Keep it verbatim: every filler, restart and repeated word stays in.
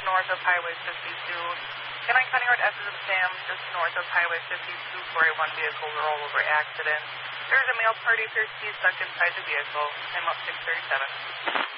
north of Highway fifty-two. Canine County Road S is of Sam, just north of Highway fifty-two for a one vehicle rollover accident. There is a male party appears to be stuck inside the vehicle. I'm up six thirty-seven.